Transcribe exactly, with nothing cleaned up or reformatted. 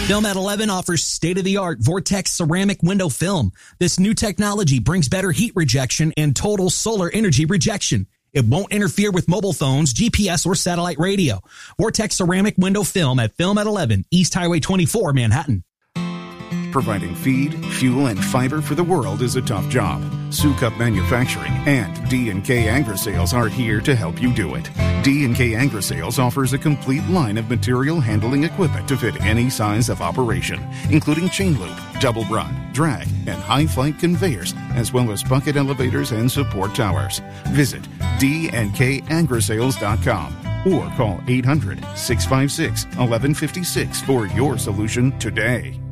Film at eleven offers state-of-the-art Vortex ceramic window film. This new technology brings better heat rejection and total solar energy rejection. It won't interfere with mobile phones, G P S, or satellite radio. Vortex ceramic window film at Film at eleven, East Highway twenty-four, Manhattan. Providing feed, fuel, and fiber for the world is a tough job. Sukup Manufacturing and D and K Agri-Sales are here to help you do it. D and K Agri-Sales offers a complete line of material handling equipment to fit any size of operation, including chain loop, double run, drag, and high-flight conveyors, as well as bucket elevators and support towers. Visit D and K agri sales dot com or call eight hundred, six five six, one one five six for your solution today.